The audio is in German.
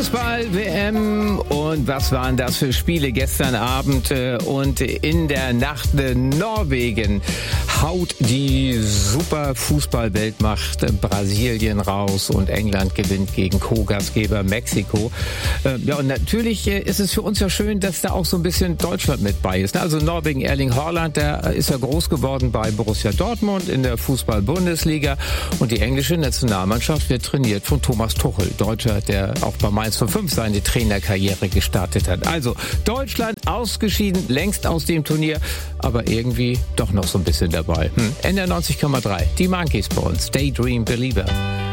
Fußball-WM und was waren das für Spiele gestern Abend und in der Nacht. Norwegen haut die super Fußball-Weltmacht Brasilien raus und England gewinnt gegen Co-Gastgeber Mexiko. Ja, und natürlich ist es für uns ja schön, dass da auch so ein bisschen Deutschland mit bei ist. Also Norwegen, Erling Haaland, der ist ja groß geworden bei Borussia Dortmund in der Fußball-Bundesliga und die englische Nationalmannschaft wird trainiert von Thomas Tuchel, Deutscher, der auch bei Mainz 05 seine Trainerkarriere gestartet hat. Also Deutschland ausgeschieden, längst aus dem Turnier, aber irgendwie doch noch so ein bisschen dabei. NR 90,3, die Monkeys bei uns, Daydream Believer.